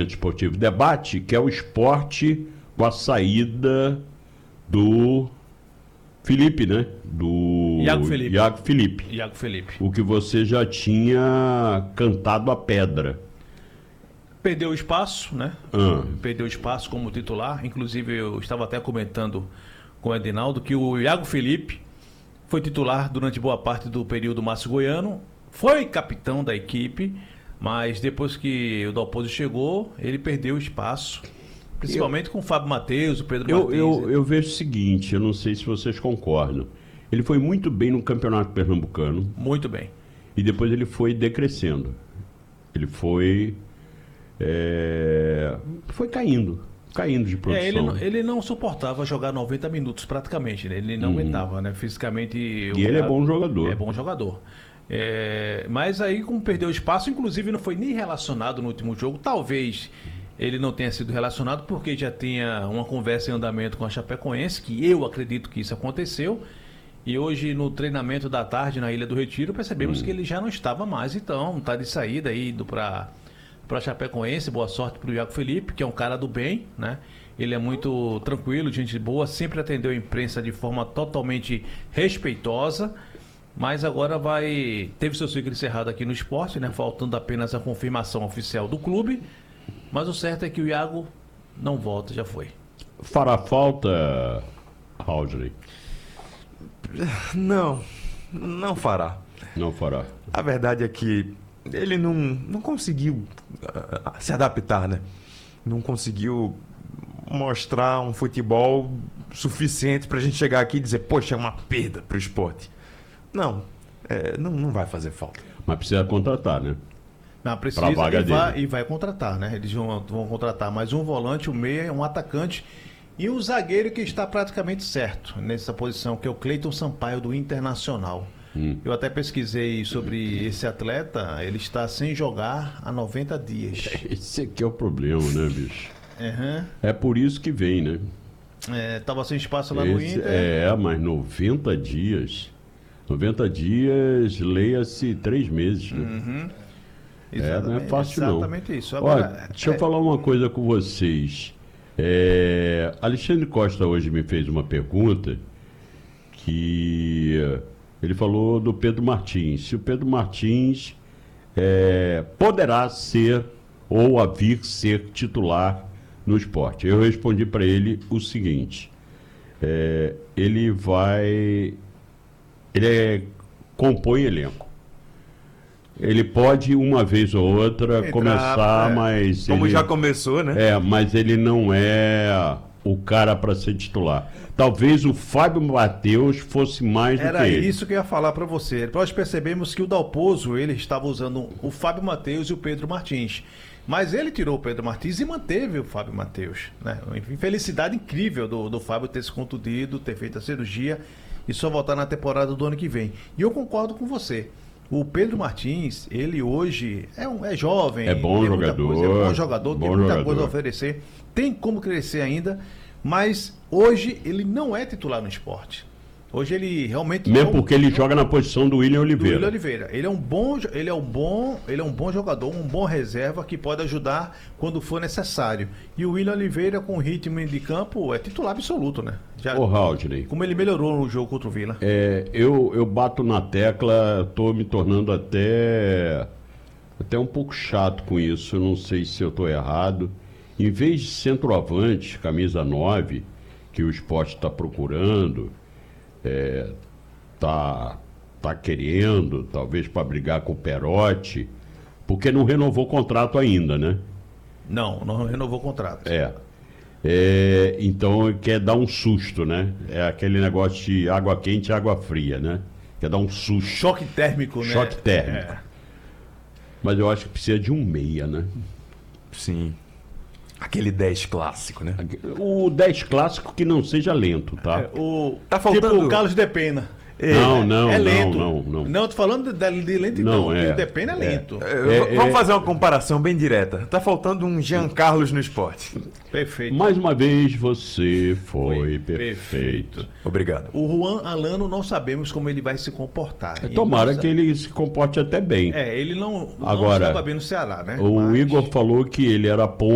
Momento Esportivo Debate, que é o esporte com a saída do Felipe, né? Do Iago Felipe. Iago Felipe. O que você já tinha cantado a pedra. Perdeu espaço, né? Perdeu espaço como titular. Inclusive, eu estava até comentando com o Edinaldo que o Iago Felipe foi titular durante boa parte do período Márcio Goiano, foi capitão da equipe, mas depois que o Dalpozo chegou, ele perdeu espaço, principalmente com o Fábio Matheus, o Pedro Martins. Eu vejo o seguinte, eu não sei se vocês concordam. Ele foi muito bem no Campeonato Pernambucano. Muito bem. E depois ele foi decrescendo. Ele foi caindo de produção. Ele não suportava jogar 90 minutos praticamente, né? Ele não aguentava, né? Fisicamente... E ele é bom jogador. É bom jogador. Mas aí, como perdeu espaço, inclusive não foi nem relacionado no último jogo, talvez ele não tenha sido relacionado porque já tinha uma conversa em andamento com a Chapecoense, que eu acredito que isso aconteceu, e hoje no treinamento da tarde na Ilha do Retiro percebemos que ele já não estava mais, então está de saída aí, indo para Chapecoense. Boa sorte para o Iago Felipe, que é um cara do bem, né? Ele é muito tranquilo, gente boa, sempre atendeu a imprensa de forma totalmente respeitosa, mas agora teve seu ciclo encerrado aqui no esporte, né? Faltando apenas a confirmação oficial do clube, mas o certo é que o Iago não volta, já foi. Fará falta, Raudley? Não fará. Não fará. A verdade é que ele não conseguiu se adaptar, né? Não conseguiu mostrar um futebol suficiente pra gente chegar aqui e dizer, poxa, é uma perda pro esporte. Não vai fazer falta. Mas precisa contratar, né? Não, precisa e vai contratar, né? Eles vão contratar mais um volante, um meia, um atacante e um zagueiro que está praticamente certo nessa posição, que é o Cleiton Sampaio do Internacional. Eu até pesquisei sobre esse atleta, ele está sem jogar há 90 dias. Esse aqui é o problema, né, bicho? Uhum. É por isso que vem, né? Tava sem espaço lá no Inter. Mas 90 dias... 90 dias, leia-se 3 meses, né? Uhum. Não é fácil, não. Exatamente isso. Agora, deixa eu falar uma coisa com vocês. Alexandre Costa hoje me fez uma pergunta que... Ele falou do Pedro Martins. Se o Pedro Martins poderá ser ou a vir ser titular no esporte. Eu respondi para ele o seguinte: ele compõe elenco. Ele pode uma vez ou outra começar, mas como já começou, né? Mas ele não é o cara para ser titular. Talvez o Fábio Matheus fosse mais do que ele. Era isso que eu ia falar para você. Nós percebemos que o Dalpozo, ele estava usando o Fábio Matheus e o Pedro Martins. Mas ele tirou o Pedro Martins e manteve o Fábio Matheus, né? Infelicidade incrível do Fábio ter se contundido, ter feito a cirurgia e só voltar na temporada do ano que vem. E eu concordo com você. O Pedro Martins, ele hoje é jovem. É bom jogador. É bom jogador, tem muita coisa a oferecer. Tem como crescer ainda, mas hoje ele não é titular no esporte. Hoje ele realmente... Mesmo porque ele joga na posição do William Oliveira. Ele é um bom jogador, um bom reserva que pode ajudar quando for necessário. E o William Oliveira, com ritmo de campo, é titular absoluto, né? Raudley, como ele melhorou no jogo contra o Vila. Eu bato na tecla, estou me tornando até um pouco chato com isso, eu não sei se eu estou errado. Em vez de centroavante, camisa 9, que o esporte está procurando, tá querendo, talvez para brigar com o Perotti, porque não renovou o contrato ainda, né? Não renovou o contrato. Então quer dar um susto, né? É aquele negócio de água quente e água fria, né? Quer dar um susto. Choque térmico, né? Choque térmico. Mas eu acho que precisa de um meia, né? Sim. Aquele 10 clássico, né? O 10 clássico que não seja lento, tá? Tá faltando... Tipo o Carlos Depena. Não, é lento. Não, tô falando de lento, não. O Depena é lento. Vamos fazer uma comparação bem direta. Tá faltando um Jean Carlos no esporte. Perfeito. Mais uma vez você foi perfeito. Obrigado. O Juan Alano não sabemos como ele vai se comportar. Tomara que ele se comporte até bem. Ele não Agora, estava bem no Ceará, né? O Igor falou que ele era